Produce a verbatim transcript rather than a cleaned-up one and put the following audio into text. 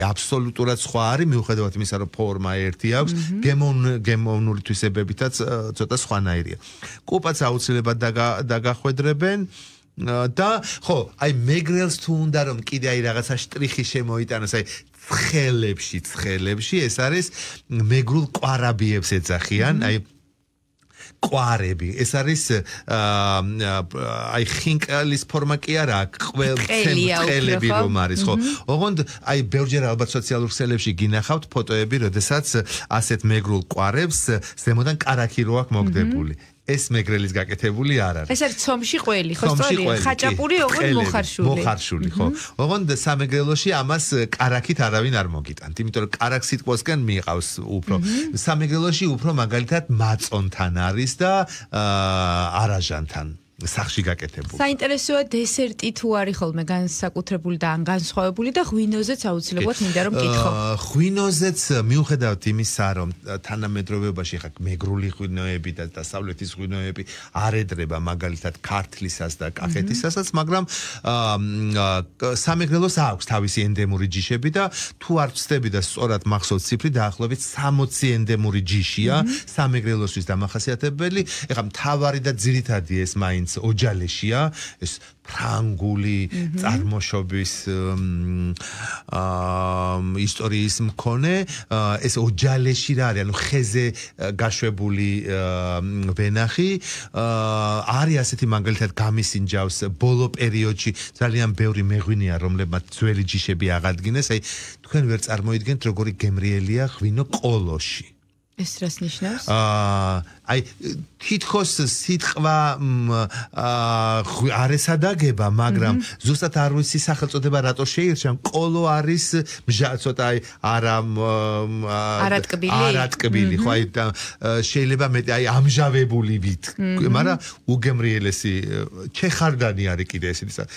აბსოლუტურად სხვა არის, მიუხედავად იმისა, რომ ფორმა ერთი აქვს, გემოვნური თვისებებითაც ცოტა სხვანაირია. კუპაც აუცილებლად დაგახვედრებენ და ხო, აი მეგრელს თუ უნდა რომ კიდე აი რაღაცა შტრიხი შემოიტანოს, აი ცხელებში, ცხელებში ეს არის მეგრულ კვარაბიებს ეძახიან, აი კვარები. ეს არის აი ხინკალის ფორმა კი არა, ყველწელები რომ არის, ხო. ოღონდ აი ბევრჯერ ალბათ სოციალურ ქსელებში გინახავთ ფოტოები, როდესაც ასეთ მეგრულ კვარებს ზემოდან კარაქი რო აქვს მოგდებული. ეს მეგრელის გაკეთებული არ არის. ეს არის ცომში ყველი, ხო სწორია? ხაჭაპური, ოღონდ მოხარშული. მოხარშული, ხო. ოღონდ სამეგრელოში ამას კარაქით არავინ არ მოგიტანთ, იმიტომ რომ კარაქ სიტყვასგან მიიღავს უფრო. სამეგრელოში უფრო მაგალითად მაწონთან არის და არაჟანთან. სახში გაკეთებული. საინტერესოა დესერტი თუ არის ხოლმე განსაკუთრებული და ან განსხვავებული და ღვინოზეც აუცილებლად მინდა რომ მკითხო. ღვინოზეც მიუხედავად იმისა, რომ თანამედროვეობაში ხა მეგრული ღვინოები და დასავლეთის ღვინოები არ ედრება მაგალითად ქართლისას და კახეთისასაც, მაგრამ სამეგრელოს აქვს თავისი ენდემური ჯიშები და თუ არ ვცდები და სწორად მახსოვს ციფრი, დაახლოებით სამოცი ენდემური ჯიშია სამეგრელოსთვის დამახასიათებელი. ეხლა მთავარი და ძირითადი ეს მაინც ოჯალეშია, ეს ფრანგული წარმოშობის ისტორიის მქონე, ეს ოჯალეში რა არის, ანუ ხეზე გაშვებული ვენახი, არის ასეთი მაგალითად გამისინჯავს ბოლო პერიოდში ძალიან ბევრი მეღვინეა, რომლებმაც ძველი ჯიშები აღადგინეს, აი თქვენ ვერ წარმოიდგენთ როგორი გემრიელია ღვინო ყოლოში. ეს რას ნიშნავს? აი თითქოს სიტყვა არ ესადაგება, მაგრამ ზუსტად არ ვიცი სახელწოდება რატო შეირჩა, ყოლო არის ცოტა აი არა არატკბილი, ხო აი შეიძლება მეტი აი ამჟავებული ვით, მაგრამ უგემრიელესი ჩეხარდანი არის კიდე ესეთი